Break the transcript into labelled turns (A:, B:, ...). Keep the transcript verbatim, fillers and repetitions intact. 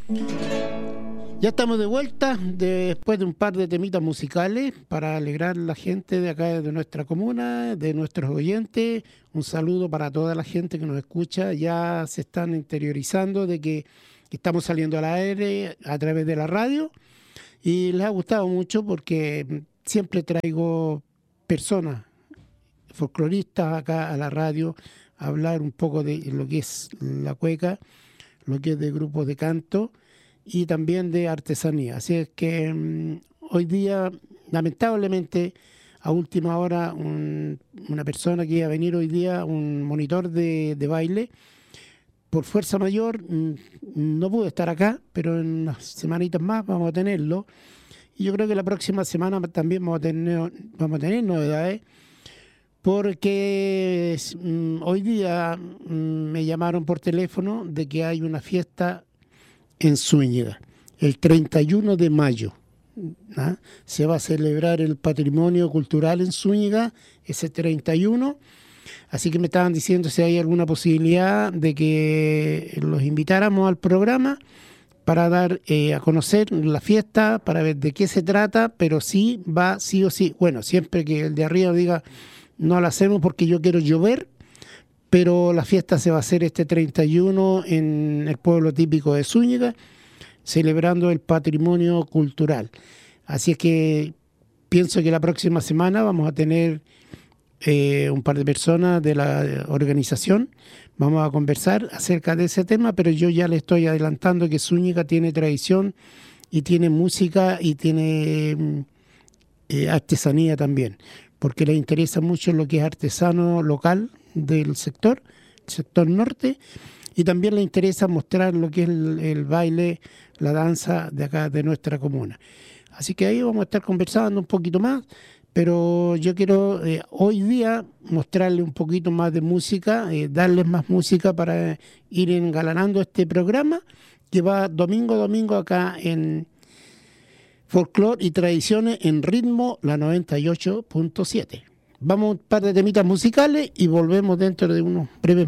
A: Ya estamos de vuelta después de un par de temitas musicales para alegrar a la gente de acá de nuestra comuna, de nuestros oyentes. Un saludo para toda la gente que nos escucha. Ya se están interiorizando de que estamos saliendo al aire a través de la radio y les ha gustado mucho porque siempre traigo personas folcloristas acá a la radio a hablar un poco de lo que es la cueca, lo que es de grupos de canto y también de artesanía. Así es que um, hoy día, lamentablemente, a última hora, un, una persona que iba a venir hoy día, un monitor de, de baile, por fuerza mayor, mm, no pudo estar acá, pero en unas semanitas más vamos a tenerlo. Y yo creo que la próxima semana también vamos a tener, vamos a tener novedades, porque mm, hoy día mm, me llamaron por teléfono de que hay una fiesta en Zúñiga, el treinta y uno de mayo. ¿Ah? Se va a celebrar el patrimonio cultural en Zúñiga, ese treinta y uno. Así que me estaban diciendo si hay alguna posibilidad de que los invitáramos al programa para dar eh, a conocer la fiesta, para ver de qué se trata, pero sí va sí o sí. Bueno, siempre que el de arriba diga no la hacemos porque yo quiero llover, pero la fiesta se va a hacer este treinta y uno en el pueblo típico de Zúñiga, celebrando el patrimonio cultural. Así es que pienso que la próxima semana vamos a tener eh, un par de personas de la organización, vamos a conversar acerca de ese tema, pero yo ya le estoy adelantando que Zúñiga tiene tradición y tiene música y tiene eh, artesanía también, porque le interesa mucho lo que es artesano local del sector, el sector norte, y también le interesa mostrar lo que es el, el baile, la danza de acá de nuestra comuna. Así que ahí vamos a estar conversando un poquito más, pero yo quiero eh, hoy día mostrarle un poquito más de música, eh, darles más música para ir engalanando este programa que va domingo a domingo acá en Folclor y Tradiciones en Ritmo, la noventa y ocho punto siete. Vamos a un par de temitas musicales y volvemos dentro de unos breves